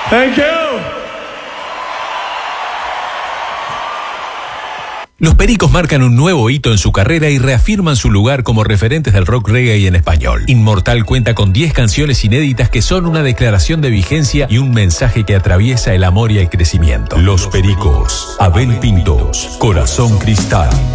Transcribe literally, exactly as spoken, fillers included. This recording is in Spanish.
Thank you. Los Pericos marcan un nuevo hito en su carrera y reafirman su lugar como referentes del rock reggae en español. Inmortal cuenta con diez canciones inéditas que son una declaración de vigencia y un mensaje que atraviesa el amor y el crecimiento. Los Pericos, Abel Pintos, Corazón Cristal.